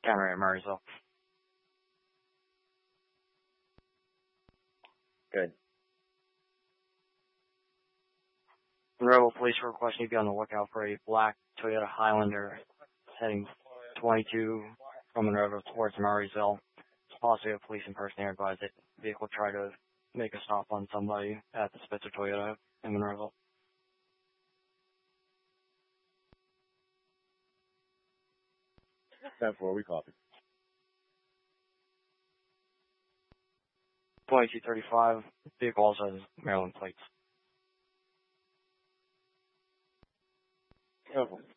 Camera at Murraysville. Good. Monroeville Police request you be on the lookout for a black Toyota Highlander heading 22 from Monroeville towards Murraysville. It's possibly a police impersonator advised that the vehicle tried to make a stop on somebody at the Spitzer Toyota in Monroeville. 10-4, we copy. 2235, vehicle also has Maryland plates. Careful.